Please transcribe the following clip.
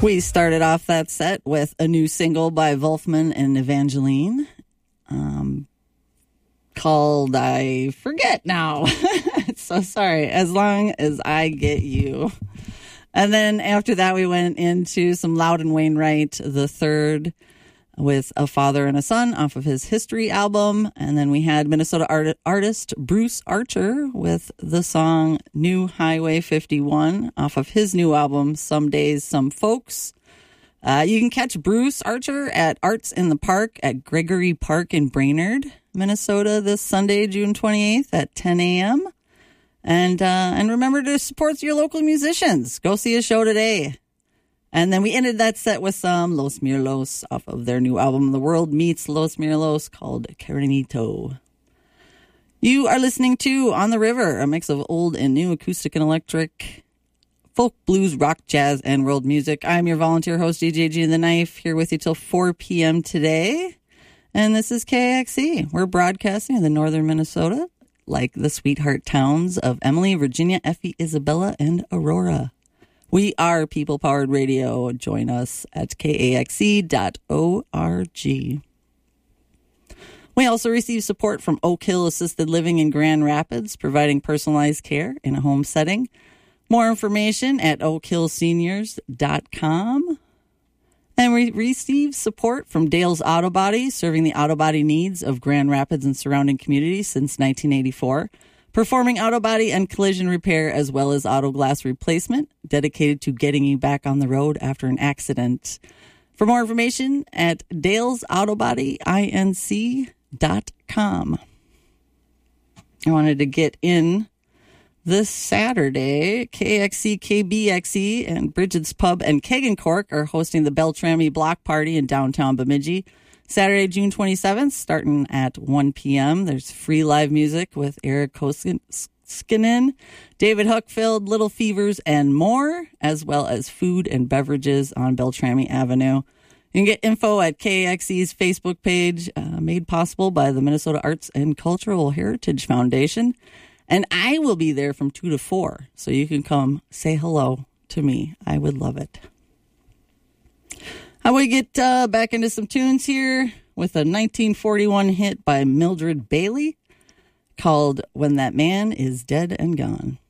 We started off that set with a new single by Wolfman and Evangeline called, I forget now. So sorry, As Long As I Get You. And then after that, we went into some Loudon Wainwright the Third with A Father and a Son off of his History album. And then we had Minnesota artist Bruce Archer with the song New Highway 51 off of his new album, Some Days, Some Folks. You can catch Bruce Archer at Arts in the Park at Gregory Park in Brainerd, Minnesota this Sunday, June 28th at 10 a.m. And remember to support your local musicians. Go see a show today. And then we ended that set with some Los Mirlos off of their new album, The World Meets Los Mirlos, called Carinito. You are listening to On the River, a mix of old and new acoustic and electric, folk, blues, rock, jazz, and world music. I'm your volunteer host, DJ G the Knife, here with you till 4 p.m. today. And this is KAXE. We're broadcasting in northern Minnesota, like the sweetheart towns of Emily, Virginia, Effie, Isabella, and Aurora. We are People-Powered Radio. Join us at kaxe.org. We also receive support from Oak Hill Assisted Living in Grand Rapids, providing personalized care in a home setting. More information at oakhillseniors.com. And we receive support from Dale's Auto Body, serving the auto body needs of Grand Rapids and surrounding communities since 1984. Performing auto body and collision repair as well as auto glass replacement, dedicated to getting you back on the road after an accident. For more information at dalesautobodyinc.com. I wanted to get in this Saturday. KXE, KBXE, and Bridget's Pub and Keg and Cork are hosting the Beltrami Block Party in downtown Bemidji. Saturday, June 27th, starting at 1 p.m. There's free live music with Eric Koskinen, David Huckfield, Little Fevers, and more, as well as food and beverages on Beltrami Avenue. You can get info at KXE's Facebook page, made possible by the Minnesota Arts and Cultural Heritage Foundation. And I will be there from 2 to 4, so you can come say hello to me. I would love it. I want to get back into some tunes here with a 1941 hit by Mildred Bailey called When That Man Is Dead and Gone.